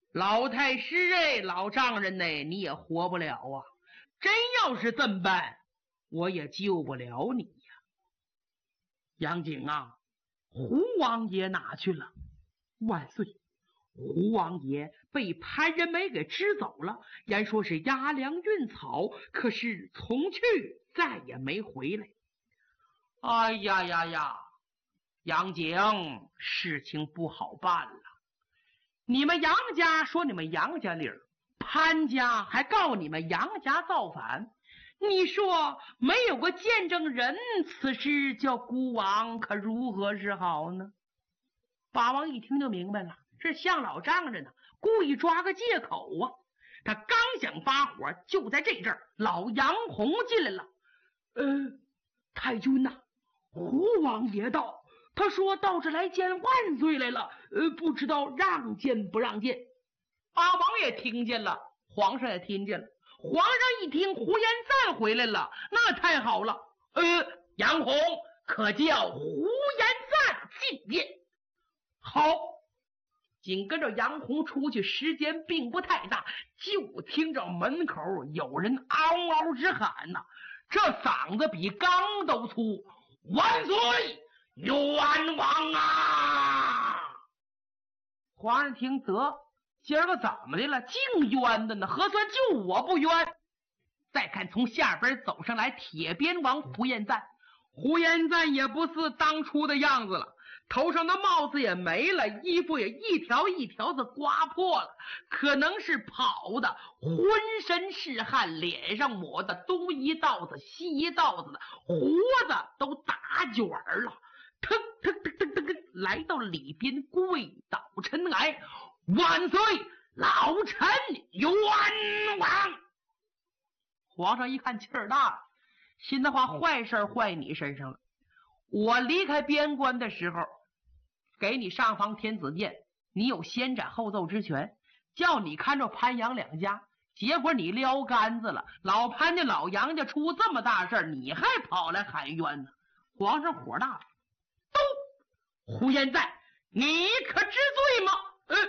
老太师哎，老丈人呢，你也活不了啊！真要是这么办，我也救不了你呀。杨景啊，胡王爷哪去了？万岁！胡王爷被潘仁美给支走了，言说是押粮运草，可是从去再也没回来。哎呀呀呀！杨景，事情不好办了。你们杨家说你们杨家理儿，潘家还告你们杨家造反。你说没有个见证人，此事叫孤王可如何是好呢？八王一听就明白了，这向老丈人呢，故意抓个借口啊！他刚想发火，就在这阵儿，老杨洪进来了。太君呐，胡王爷到。他说到这来见万岁来了，不知道让见不让见。八王爷听见了，皇上也听见了。皇上一听胡延赞回来了，那太好了。杨洪可叫胡延赞进殿。好，紧跟着杨洪出去，时间并不太大，就听着门口有人嗷嗷直喊呐，这嗓子比缸都粗。万岁！冤枉啊！皇上听得，今儿个怎么的了？净冤的呢？核算就我不冤。再看从下边走上来铁鞭王胡延赞，胡延赞也不是当初的样子了，头上的帽子也没了，衣服也一条一条子刮破了，可能是跑的浑身是汗，脸上抹的东一道子西一道子的，胡子都打卷了。腾腾腾腾腾腾，来到里边跪倒尘埃，万岁，老臣冤枉！皇上一看气儿大了，心的话坏事坏你身上了。我离开边关的时候，给你上房天子殿，你有先斩后奏之权，叫你看着潘杨两家，结果你撩杆子了，老潘家老杨家出这么大事，你还跑来喊冤呢。皇上火大了。胡延赞，你可知罪吗？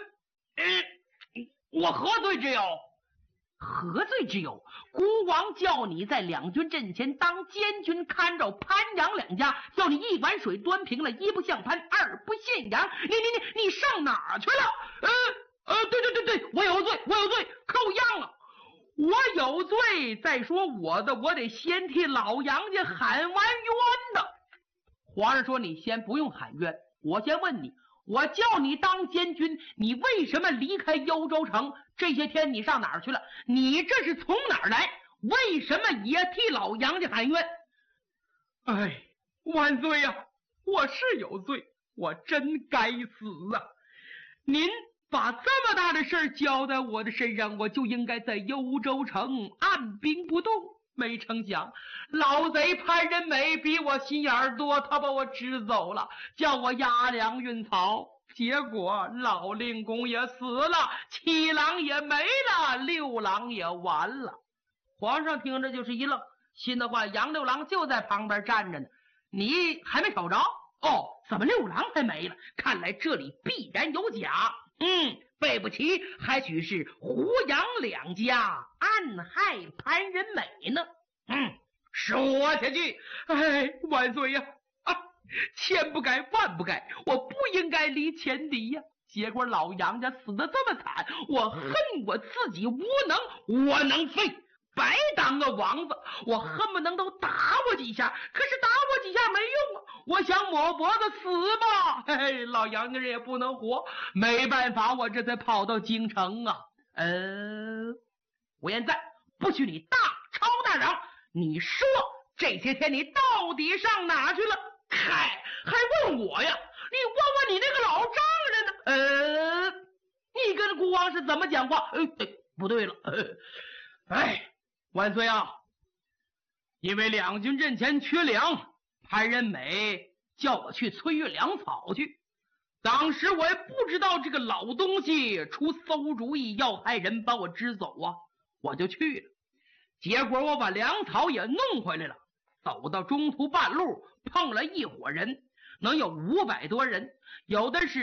我何罪之有？何罪之有？孤王叫你在两军阵前当监军，看着潘杨两家，叫你一碗水端平了，一不像潘，二不像杨，你上哪儿去了？对，我有罪，扣样了。我有罪，再说我得先替老杨家喊完冤的。皇上说你先不用喊冤，我先问你，我叫你当监军，你为什么离开幽州城？这些天你上哪儿去了？你这是从哪儿来？为什么也替老杨家喊冤？万岁呀，我是有罪，我真该死啊！您把这么大的事交在我的身上，我就应该在幽州城按兵不动。没成想老贼潘仁美比我心眼多，他把我支走了，叫我押粮运草，结果老令公也死了，7郎也没了，6郎也完了。皇上听着就是一愣，心的话杨6郎就在旁边站着呢，你还没瞅着？怎么6郎还没了？看来这里必然有假。备不齐，还许是胡杨两家暗害潘仁美呢。说下去。万岁呀！千不该万不该，我不应该离前敌呀。结果老杨家死得这么惨，我恨我自己无能，我能废，白当个王子，我恨不能都打我几下，可是打我几下没用啊！我想抹脖子死吧，老杨家人也不能活，没办法，我这才跑到京城啊。胡延赞，不许你大吵大嚷，你说这些天你到底上哪去了？还问我呀？你问问你那个老丈人呢？你跟孤王是怎么讲话？不对了，万岁啊！因为两军阵前缺粮，潘仁美叫我去催运粮草去。当时我也不知道这个老东西出馊主意要害人把我支走啊，我就去了。结果我把粮草也弄回来了，走到中途半路碰了一伙人，能有500多人，有的是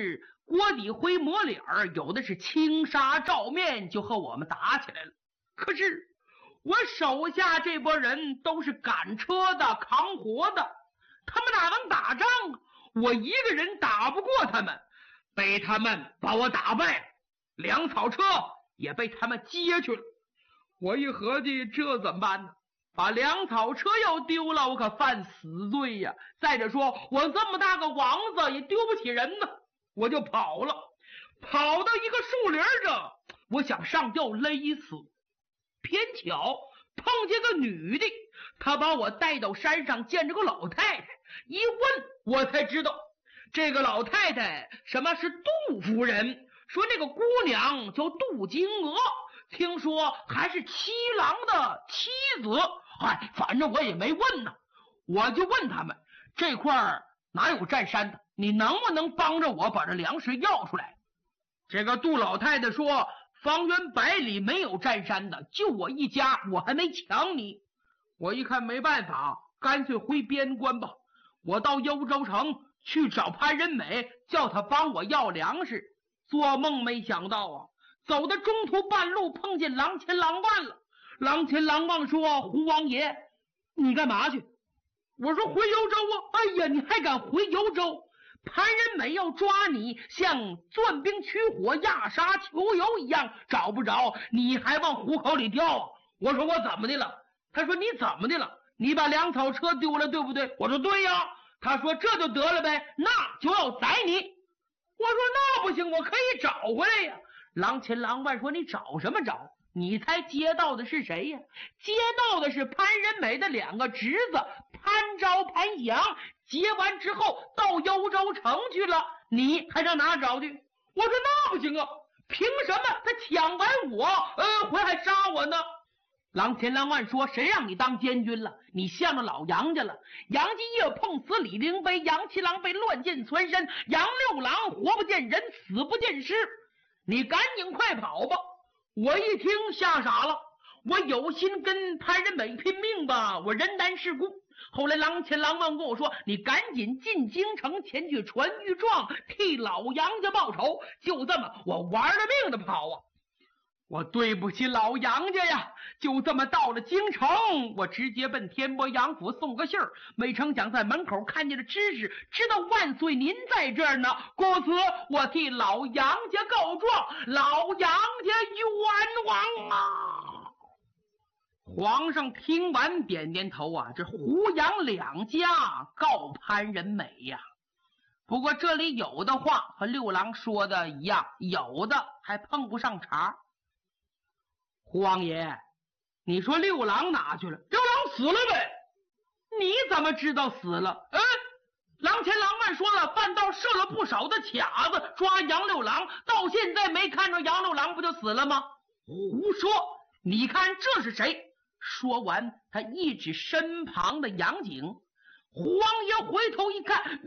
锅底灰抹脸儿，有的是轻纱罩面，就和我们打起来了。可是我手下这拨人都是赶车的、扛活的，他们哪能打仗啊？我一个人打不过他们，被他们把我打败了，粮草车也被他们接去了。我一合计，这怎么办呢？把粮草车要丢了，我可犯死罪呀！再者说，我这么大个王子也丢不起人呢，我就跑了。跑到一个树林上，我想上吊勒死。偏巧碰见个女的，她把我带到山上见着个老太太，一问我才知道，这个老太太什么是杜夫人，说那个姑娘叫杜金娥，听说还是七郎的妻子。反正我也没问呢，我就问他们这块哪有占山的，你能不能帮着我把这粮食要出来？这个杜老太太说，方圆100里没有占山的，就我一家，我还没抢你。我一看没办法，干脆回边关吧。我到幽州城去找潘仁美，叫他帮我要粮食。做梦没想到啊，走到中途半路碰见郎前郎万了。郎前郎万说，胡王爷你干嘛去？我说回幽州啊。哎呀，你还敢回幽州？潘仁美要抓你，像钻冰取火、压沙求油一样，找不着你还往虎口里掉啊！我说我怎么的了？他说你怎么的了？你把粮草车丢了，对不对？我说对呀。他说这就得了呗，那就要宰你。我说那不行，我可以找回来呀。郎前郎万说，你找什么找？你猜接到的是谁呀？接到的是潘仁美的2个侄子潘昭、潘祥，结完之后到幽州城去了，你还上哪找去？我说那不行啊，凭什么他抢完我回来杀我呢？郎前郎万说，谁让你当监军了？你向着老杨家了。杨继业碰死李陵碑，杨七郎被乱箭穿身，杨六郎活不见人，死不见尸，你赶紧快跑吧！我一听吓傻了，我有心跟潘仁美拼命吧，我人单势孤。后来郎前郎万跟我说，你赶紧进京城前去传御状，替老杨家报仇。就这么我玩了命的跑啊！我对不起老杨家呀！就这么到了京城，我直接奔天波杨府送个信儿，没成想在门口看见了知识，知道万岁您在这儿呢，故此我替老杨家告状，老杨家冤枉啊！皇上听完点点头啊，这胡杨两家告潘仁美呀。不过这里有的话和六郎说的一样，有的还碰不上茬。胡王爷，你说六郎哪去了？六郎死了呗？你怎么知道死了？郎前郎万说了，半道设了不少的卡子抓杨六郎，到现在没看着杨六郎，不就死了吗？胡说！你看这是谁？说完，他一指身旁的杨景。胡王爷回头一看，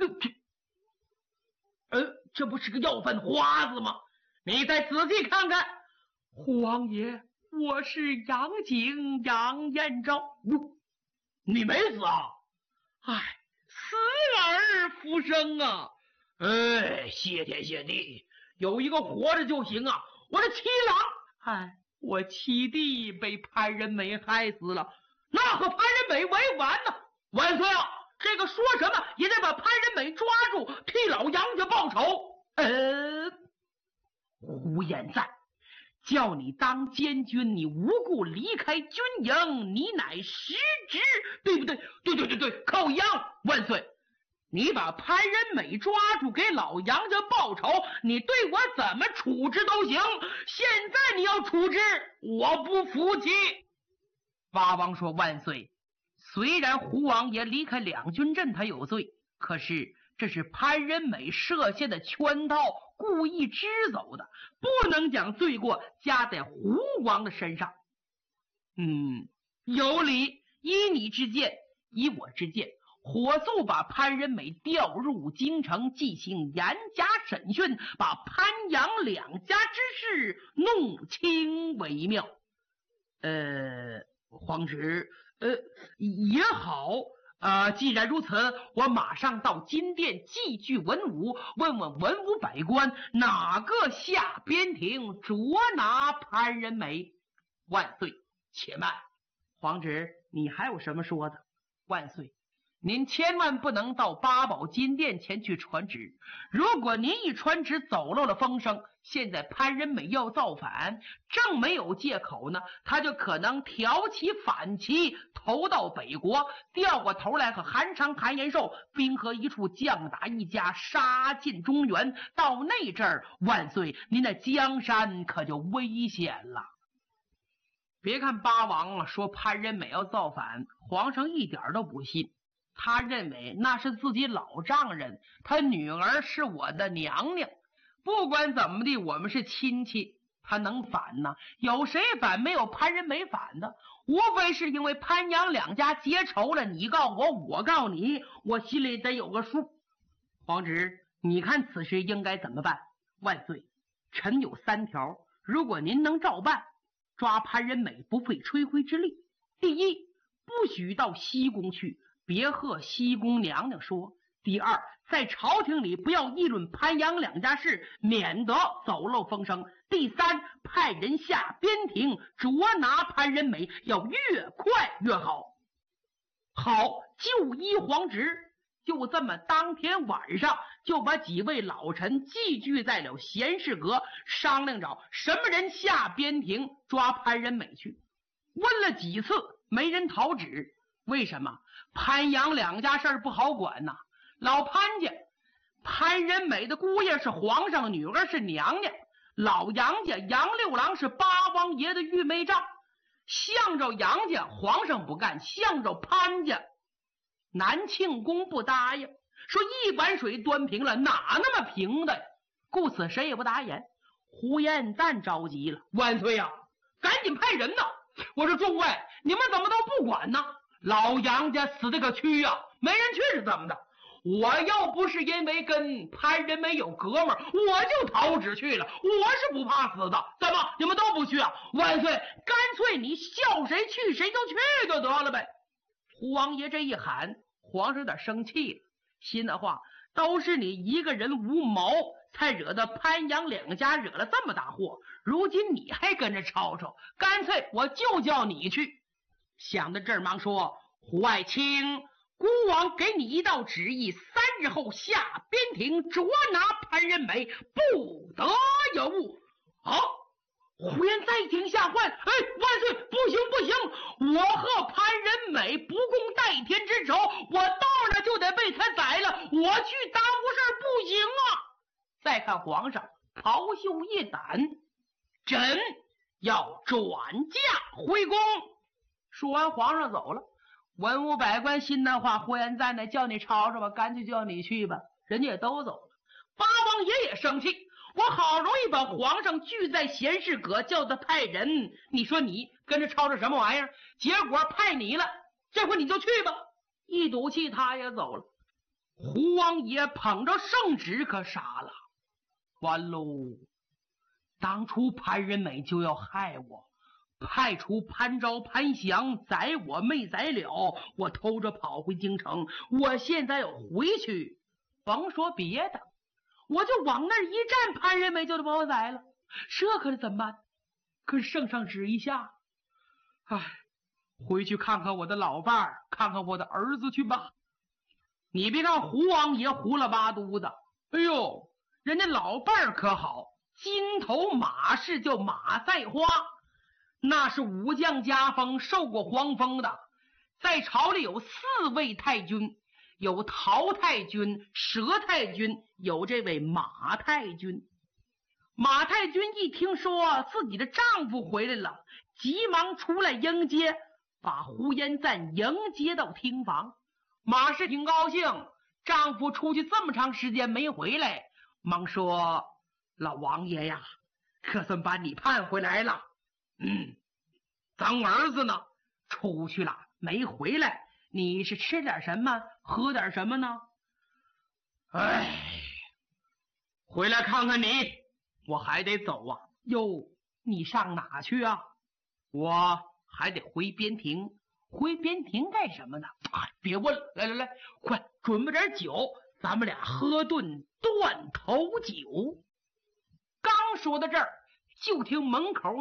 这不是个要饭花子吗？你再仔细看看。胡王爷，我是杨景，杨彦昭。你没死啊？死而复生啊！谢天谢地，有一个活着就行啊！我的七郎，我七弟被潘仁美害死了，那和潘仁美为完呢？万岁啊！这个说什么也得把潘仁美抓住，替老杨家报仇。胡彦赞，叫你当监军，你无故离开军营，你乃失职，对不对？对，扣一样。万岁，你把潘仁美抓住，给老杨家报仇，你对我怎么处置都行。现在你要处置，我不服气。八王说，万岁，虽然胡王爷离开两军阵他有罪，可是这是潘仁美设下的圈套，故意支走的，不能将罪过加在胡王的身上。有理。依你之见，依我之见，火速把潘仁美调入京城进行严加审讯，把潘杨两家之事弄清为妙。皇侄，也好， 既然如此，我马上到金殿祭聚文武，问问文武百官，哪个下边庭捉拿潘仁美？万岁！且慢，皇侄，你还有什么说的？万岁！您千万不能到八宝金殿前去传旨。如果您一传旨走漏了风声，现在潘仁美要造反，正没有借口呢，他就可能挑起反旗，投到北国，调过头来和韩昌、韩延寿兵合一处，将打一家，杀进中原。到那阵儿，万岁，您的江山可就危险了。别看八王说潘仁美要造反，皇上一点都不信。他认为那是自己老丈人，他女儿是我的娘娘，不管怎么的，我们是亲戚，他能反呢？有谁反？没有潘仁美反的，无非是因为潘杨两家结仇了，你告我，我告你，我心里得有个数。皇侄，你看此事应该怎么办？万岁，臣有3条，如果您能照办，抓潘仁美不费吹灰之力。第一，不许到西宫去，别和西宫娘娘说。第二，在朝廷里不要议论潘杨两家事，免得走漏风声。第三，派人下边庭捉拿潘仁美，要越快越好。好，就依皇旨。就这么当天晚上就把几位老臣聚聚在了闲事阁，商量着什么人下边庭抓潘仁美去。问了几次没人讨旨，为什么？潘杨两家事儿不好管呐。老潘家潘仁美的姑爷是皇上的女儿，是娘娘。老杨家杨六郎是八王爷的玉妹丈。向着杨家皇上不干，向着潘家南庆宫不答应，说一碗水端平了，哪那么平的呀？故此谁也不打眼。胡延赞着急了，万岁呀，赶紧派人呐！我说众位，你们怎么都不管呢？老杨家死的个蛆呀，没人去是怎么的？我要不是因为跟潘仁美有哥们儿，我就讨旨去了，我是不怕死的。怎么你们都不去啊？万岁，干脆你叫谁去谁就去就得了呗。胡王爷这一喊，皇上有点生气了，心的话，都是你一个人无谋，才惹得潘杨两家惹了这么大祸，如今你还跟着吵吵，干脆我就叫你去。想到这儿，忙说：胡爱卿，孤王给你一道旨意，3日后下边庭捉拿潘仁美，不得有误。好，胡延再听下唤，万岁，不行不行，我和潘仁美不共戴天之仇，我到那就得被他宰了，我去耽误事不行啊！再看皇上袍袖一掸，朕要转驾回宫。说完，皇上走了。文武百官心难话，胡延赞呢，叫你吵吵吧，干脆叫你去吧，人家也都走了。八王爷也生气，我好容易把皇上聚在闲事阁，叫他派人，你说你跟着吵吵什么玩意儿？结果派你了，这回你就去吧。一赌气，他也走了。胡王爷捧着圣旨可傻了，完喽！当初潘仁美就要害我，派出潘昭、潘祥宰我没宰了，我偷着跑回京城，我现在要回去，甭说别的，我就往那儿一站，潘仁美就得把我宰了，这可是怎么办？可是圣上旨一下，回去看看我的老伴儿，看看我的儿子去吧。你别看胡王爷胡了八嘟的，哎呦，人家老伴儿可好，金头马氏叫马赛花，那是武将家风，受过皇封的。在朝里有4位太君，有陶太君、佘太君，有这位马太君。马太君一听说自己的丈夫回来了，急忙出来迎接，把胡延赞迎接到厅房。马氏挺高兴，丈夫出去这么长时间没回来，忙说：老王爷呀，可算把你盼回来了。咱儿子呢？出去了没回来，你是吃点什么喝点什么呢？回来看看你，我还得走啊。哟，你上哪去啊？我还得回边庭， 回边庭干什么呢？别问了，来来来，快准备点酒，咱们俩喝顿断头酒。刚说到这儿，就听门口